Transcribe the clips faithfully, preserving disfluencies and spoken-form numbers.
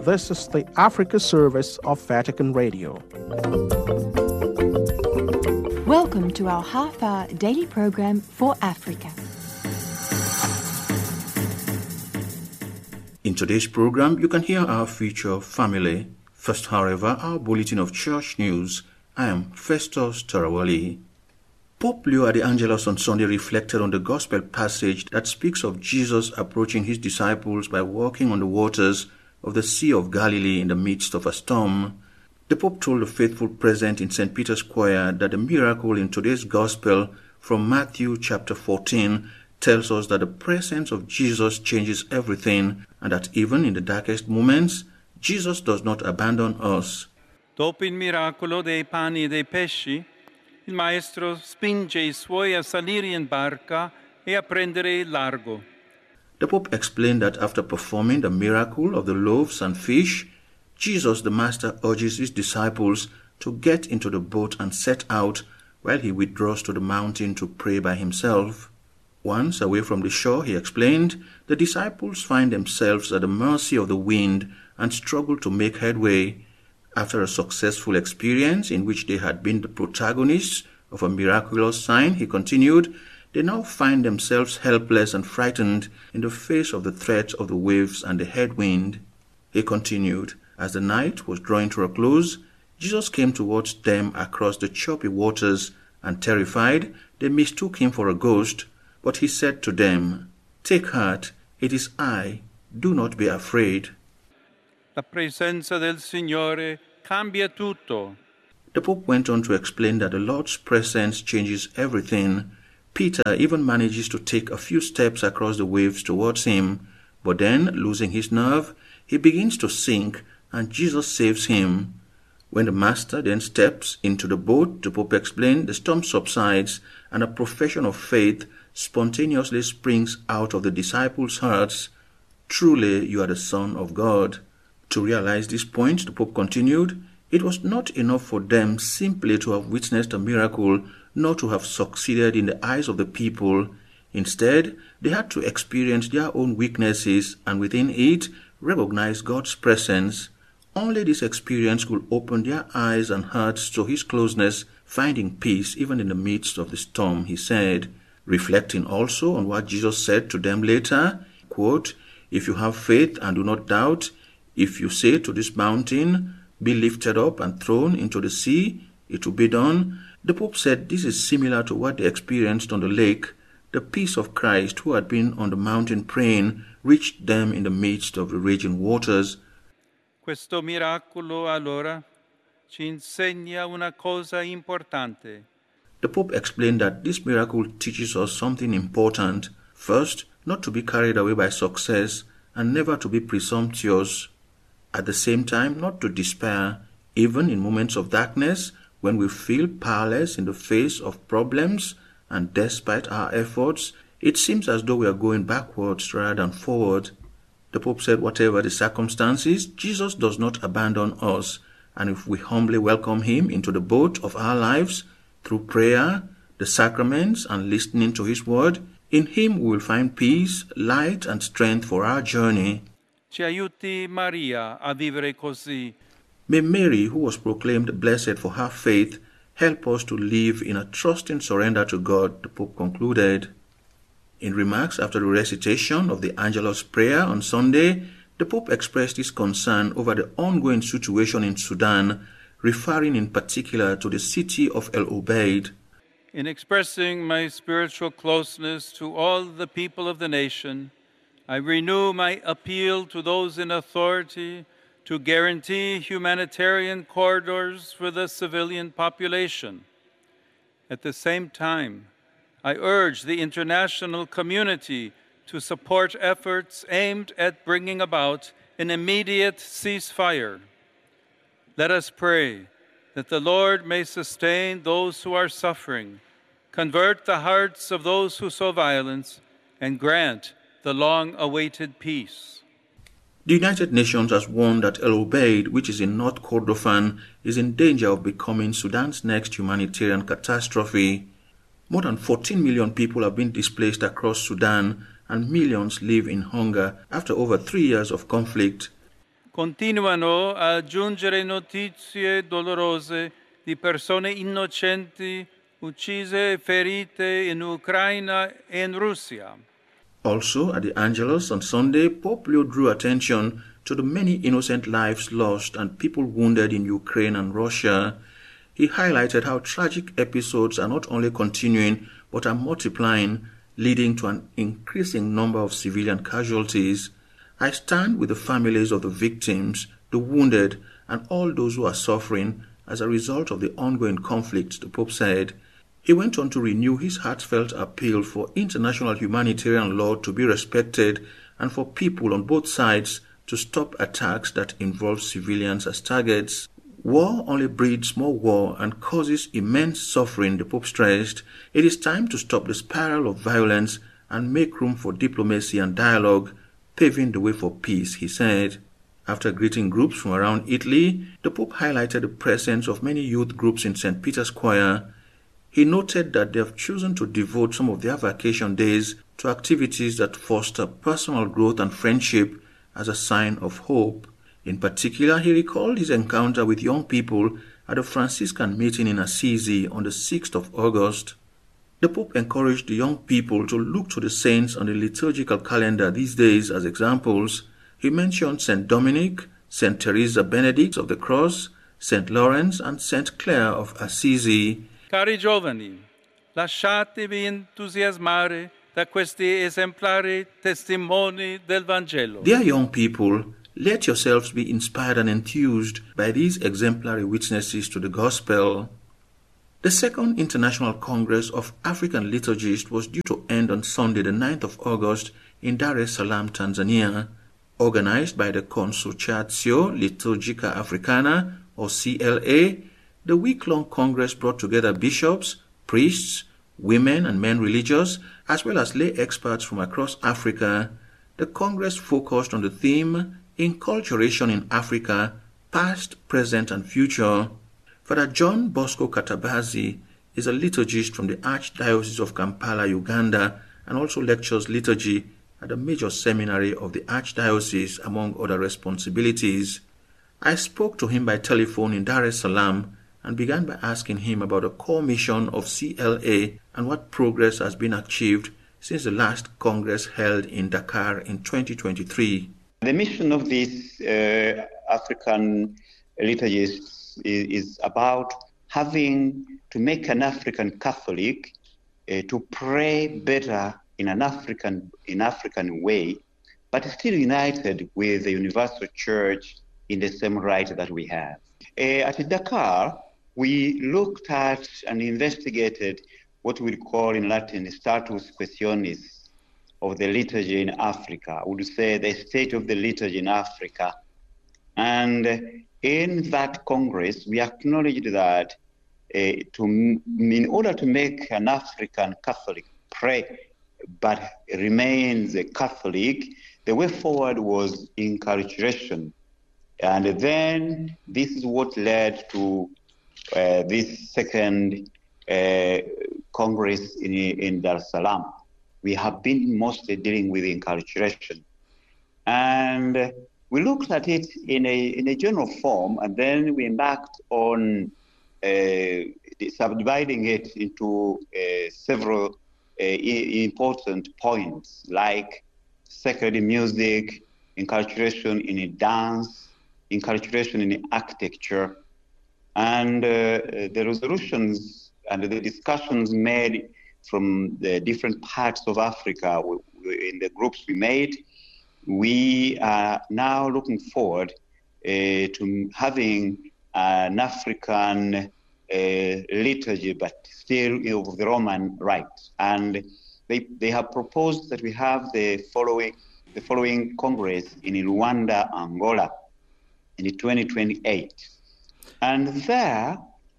This is the Africa service of Vatican Radio. Welcome to our half-hour daily program for Africa. In today's program, you can hear our feature Family. First, however, our bulletin of church news. I am Festus Tarawali. Pope Leo the Angelus on Sunday reflected on the gospel passage that speaks of Jesus approaching his disciples by walking on the waters of the Sea of Galilee in the midst of a storm. The Pope told the faithful present in Saint Peter's Choir that the miracle in today's gospel from Matthew chapter fourteen tells us that the presence of Jesus changes everything and that even in the darkest moments, Jesus does not abandon us. Dopo il miracolo dei pani e dei pesci, il maestro spinge i suoi a salire in barca e a prendere il largo. The Pope explained that after performing the miracle of the loaves and fish, Jesus the Master urges his disciples to get into the boat and set out while he withdraws to the mountain to pray by himself. Once away from the shore, he explained, the disciples find themselves at the mercy of the wind and struggle to make headway. After a successful experience in which they had been the protagonists of a miraculous sign, he continued, they now find themselves helpless and frightened in the face of the threat of the waves and the headwind. He continued, as the night was drawing to a close, Jesus came towards them across the choppy waters, and terrified, they mistook him for a ghost. But he said to them, take heart, it is I, do not be afraid. La presenza del Signore cambia tutto. The Pope went on to explain that the Lord's presence changes everything. Peter even manages to take a few steps across the waves towards him, but then, losing his nerve, he begins to sink, and Jesus saves him. When the Master then steps into the boat, the Pope explained, the storm subsides, and a profession of faith spontaneously springs out of the disciples' hearts. Truly, you are the Son of God. To realize this point, the Pope continued, it was not enough for them simply to have witnessed a miracle, nor to have succeeded in the eyes of the people. Instead, they had to experience their own weaknesses and within it, recognize God's presence. Only this experience could open their eyes and hearts to his closeness, finding peace even in the midst of the storm, he said. Reflecting also on what Jesus said to them later, quote, if you have faith and do not doubt, if you say to this mountain, be lifted up and thrown into the sea, it will be done. The Pope said this is similar to what they experienced on the lake. The peace of Christ, who had been on the mountain praying, reached them in the midst of the raging waters. Questo miracolo allora ci insegna una cosa importante. The Pope explained that this miracle teaches us something important. First, not to be carried away by success and never to be presumptuous. At the same time, not to despair, even in moments of darkness, when we feel powerless in the face of problems, and despite our efforts, it seems as though we are going backwards rather than forward. The Pope said, whatever the circumstances, Jesus does not abandon us, and if we humbly welcome him into the boat of our lives, through prayer, the sacraments, and listening to his word, in him we will find peace, light, and strength for our journey. Ci aiuti Maria a vivere così. May Mary, who was proclaimed blessed for her faith, help us to live in a trusting surrender to God, the Pope concluded. In remarks after the recitation of the Angelus prayer on Sunday, the Pope expressed his concern over the ongoing situation in Sudan, referring in particular to the city of El Obeid. In expressing my spiritual closeness to all the people of the nation, I renew my appeal to those in authority to guarantee humanitarian corridors for the civilian population. At the same time, I urge the international community to support efforts aimed at bringing about an immediate ceasefire. Let us pray that the Lord may sustain those who are suffering, convert the hearts of those who sow violence, and grant the long-awaited peace. The United Nations has warned that El Obeid, which is in North Kordofan, is in danger of becoming Sudan's next humanitarian catastrophe. More than fourteen million people have been displaced across Sudan, and millions live in hunger after over three years of conflict. continuano a giungere notizie dolorose di persone innocenti uccise e ferite in Ucraina e in Russia. Also, at the Angelus on Sunday, Pope Leo drew attention to the many innocent lives lost and people wounded in Ukraine and Russia. He highlighted how tragic episodes are not only continuing but are multiplying, leading to an increasing number of civilian casualties. I stand with the families of the victims, the wounded, and all those who are suffering as a result of the ongoing conflict, the Pope said. He went on to renew his heartfelt appeal for international humanitarian law to be respected and for people on both sides to stop attacks that involve civilians as targets. War only breeds more war and causes immense suffering, the Pope stressed. It is time to stop the spiral of violence and make room for diplomacy and dialogue, paving the way for peace, he said. After greeting groups from around Italy, the Pope highlighted the presence of many youth groups in Saint Peter's Choir. He noted that they have chosen to devote some of their vacation days to activities that foster personal growth and friendship as a sign of hope. In particular, he recalled his encounter with young people at a Franciscan meeting in Assisi on the sixth of August. The Pope encouraged the young people to look to the saints on the liturgical calendar these days as examples. He mentioned Saint Dominic, Saint Teresa Benedict of the Cross, Saint Lawrence, and Saint Clare of Assisi. Cari giovani, lasciatevi entusiasmare da questi esemplari testimoni del Vangelo. Dear young people, let yourselves be inspired and enthused by these exemplary witnesses to the Gospel. The Second International Congress of African Liturgists was due to end on Sunday, the ninth of August, in Dar es Salaam, Tanzania. Organized by the Consortiatio Liturgica Africana, or C L A, the week-long Congress brought together bishops, priests, women and men religious, as well as lay experts from across Africa. The Congress focused on the theme, Inculturation in Africa, Past, Present and Future. Father John Bosco Katabazi is a liturgist from the Archdiocese of Kampala, Uganda, and also lectures liturgy at the major seminary of the Archdiocese, among other responsibilities. I spoke to him by telephone in Dar es Salaam and began by asking him about the core mission of C L A and what progress has been achieved since the last Congress held in Dakar in twenty twenty-three. The mission of these uh, African liturgists is, is about having to make an African Catholic uh, to pray better in an African in African way, but still united with the Universal Church in the same right that we have. Uh, at Dakar, we looked at and investigated what we call in Latin status questionis of the liturgy in Africa. I would say the state of the liturgy in Africa. And in that Congress, we acknowledged that uh, to, in order to make an African Catholic pray but remains a Catholic, the way forward was inculturation. And then this is what led to uh, this second uh, Congress in, in Dar es Salaam. We have been mostly dealing with inculturation. And we looked at it in a, in a general form, and then we embarked on uh, subdividing it into uh, several uh, important points, like sacred music, inculturation in dance, inculturation in architecture, and uh, the resolutions and the discussions made from the different parts of Africa in the groups we made. We are now looking forward uh, to having an African uh, liturgy, but still of the Roman rite. And they, they have proposed that we have the following, the following Congress in Luanda, Angola, in twenty twenty-eight. And there,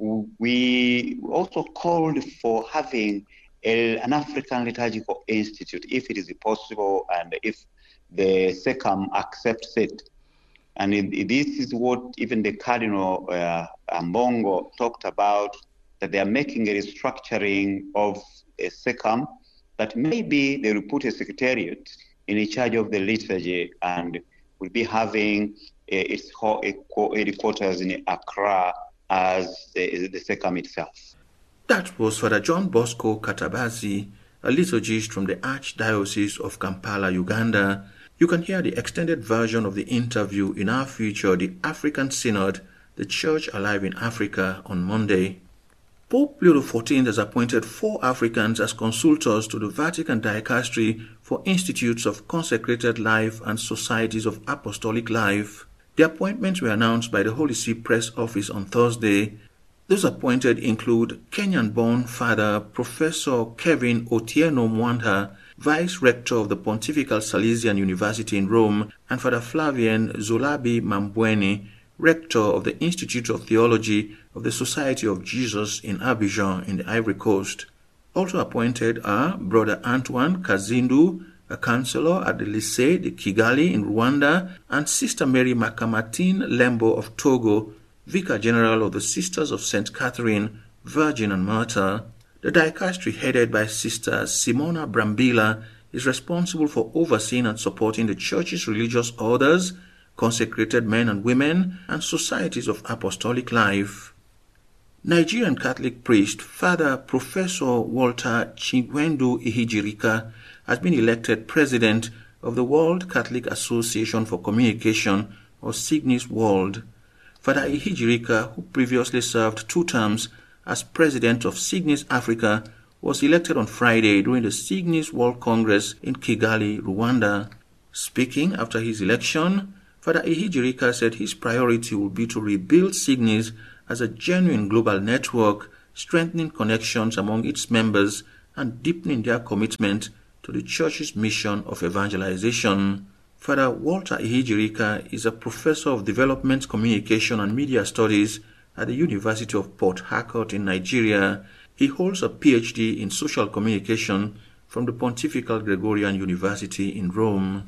we also called for having a, an African Liturgical Institute, if it is possible, and if the SECAM accepts it. And it, this is what even the Cardinal uh, Ambongo talked about, that they are making a restructuring of a SECAM, that maybe they will put a secretariat in charge of the liturgy and will be having its headquarters in Accra as the, the SECAM itself. That was Father John Bosco Katabazi, a liturgist from the Archdiocese of Kampala, Uganda. You can hear the extended version of the interview in our feature, The African Synod, The Church Alive in Africa, on Monday. Pope Leo the fourteenth has appointed four Africans as consultors to the Vatican Dicastery for Institutes of Consecrated Life and Societies of Apostolic Life. The appointments were announced by the Holy See Press Office on Thursday. Those appointed include Kenyan-born Father Professor Kevin Otieno Mwanda, Vice Rector of the Pontifical Salesian University in Rome, and Father Flavian Zolabi Mambweni, Rector of the Institute of Theology of the Society of Jesus in Abidjan in the Ivory Coast. Also appointed are Brother Antoine Kazindu, a counselor at the Lycée de Kigali in Rwanda, and Sister Mary Makamatine Lembo of Togo, Vicar General of the Sisters of Saint Catherine, Virgin and Martyr. The dicastery headed by Sister Simona Brambila is responsible for overseeing and supporting the Church's religious orders, consecrated men and women, and societies of apostolic life. Nigerian Catholic priest Father Professor Walter Chigwendu Ihijirika has been elected president of the World Catholic Association for Communication, or Signis World. Father Ihijirika, who previously served two terms as president of Signis Africa, was elected on Friday during the Signis World Congress in Kigali, Rwanda. Speaking after his election, Father Ihijirika said his priority will be to rebuild Signis as a genuine global network, strengthening connections among its members and deepening their commitment to the Church's mission of evangelization. Father Walter Ihijirika is a professor of development, communication and media studies at the University of Port Harcourt in Nigeria. He holds a P H D in social communication from the Pontifical Gregorian University in Rome.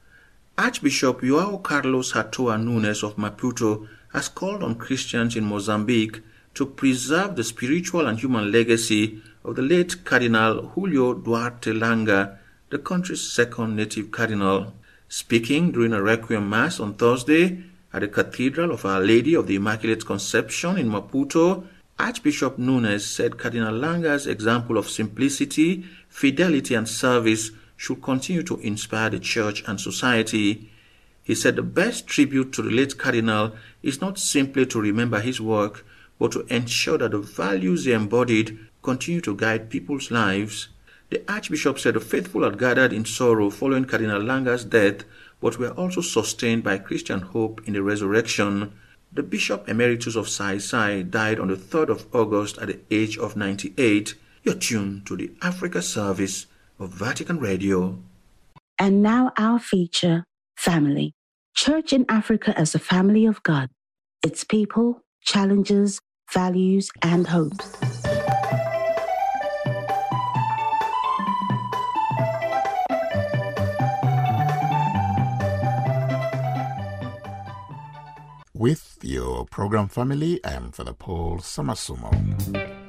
Archbishop João Carlos Hatoa Nunes of Maputo has called on Christians in Mozambique to preserve the spiritual and human legacy of the late Cardinal Julio Duarte Langa, the country's second native cardinal. Speaking during a Requiem Mass on Thursday at the Cathedral of Our Lady of the Immaculate Conception in Maputo, Archbishop Nunes said Cardinal Langa's example of simplicity, fidelity and service should continue to inspire the Church and society. He said the best tribute to the late Cardinal is not simply to remember his work, but to ensure that the values he embodied continue to guide people's lives. The Archbishop said the faithful had gathered in sorrow following Cardinal Langa's death, but were also sustained by Christian hope in the resurrection. The Bishop Emeritus of Sai Sai died on the third of August at the age of ninety-eight. You're tuned to the Africa service of Vatican Radio. And now our feature, Family. Church in Africa as a family of God. Its people, challenges, values, and hopes. With your program family, I am Father Paul Samasumo.